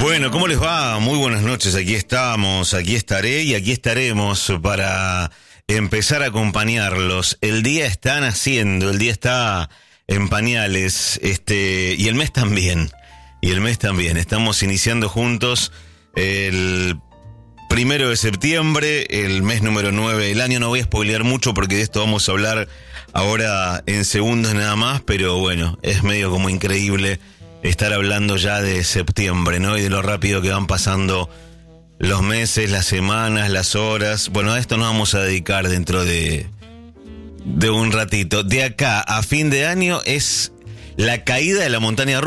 Bueno, ¿cómo les va? Muy buenas noches, aquí estamos, aquí estaré y aquí estaremos para empezar a acompañarlos. El día está naciendo, el día está en pañales, y el mes también, Estamos iniciando juntos el 1 de septiembre, el mes número 9 del año. No voy a spoilear mucho porque de esto vamos a hablar ahora en segundos nada más, pero bueno, es medio como increíble estar hablando ya de septiembre, ¿no? Y de lo rápido que van pasando los meses, las semanas, las horas. Bueno, a esto nos vamos a dedicar dentro de un ratito. De acá a fin de año es la caída de la montaña rusa.